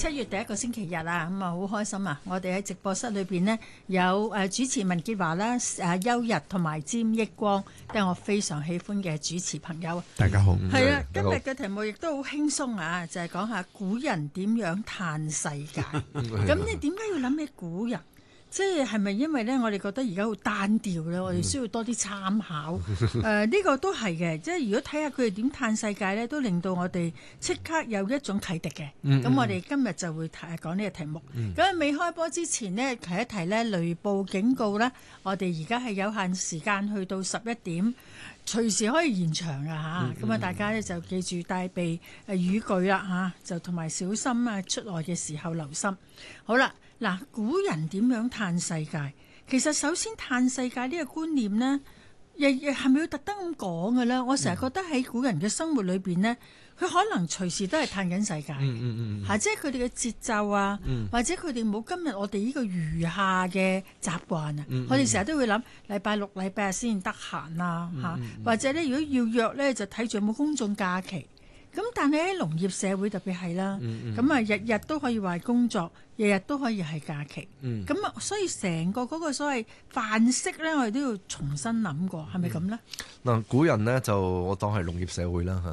7月第一個星期日啊，咁啊好開心啊！我哋喺直播室裏邊呢，有主持文潔華啦、邱日同埋詹益光，都係我非常喜歡嘅主持朋友。 大家好， 係啊，今日嘅題目亦都好輕鬆啊，就係講下古人點樣嘆世界。咁你點解要諗起古人？即係咪因為咧，我哋覺得而家好單調咧，我哋需要多啲參考。呢個都係嘅，即係如果睇下佢哋點嘆世界咧，都令到我哋即刻有一種啟迪嘅。咁我哋今日就會講呢個題目。咁未開播之前呢，提一提咧雷暴警告啦。我哋而家係有限時間去到11點，隨時可以延長啊嚇。咁啊，大家咧就記住帶備雨具啦嚇，就同埋小心啊出外嘅時候留心。好啦。嗱，古人點樣嘆世界？其實首先嘆世界呢個觀念呢，亦係咪要特登咁講嘅咧？我成日覺得喺古人嘅生活裏邊呢，佢可能隨時都係嘆緊世界，即係佢哋嘅節奏啊，或者佢哋冇今日我哋呢個餘下嘅習慣啊。我哋成日都會諗禮拜六、禮拜日先得閒啊，或者咧如果要約咧就睇住有冇公眾假期。咁但係喺農業社會特別係啦，咁啊日日都可以話工作，日日都可以係假期。咁啊，所以成個嗰個所謂範式咧，我哋都要重新諗過，係咪咁咧？ 嗱，古人呢，就我當係農業社會啦嚇，